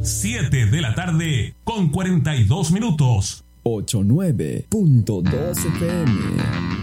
7 de la tarde con 42 minutos. 89.2 FM.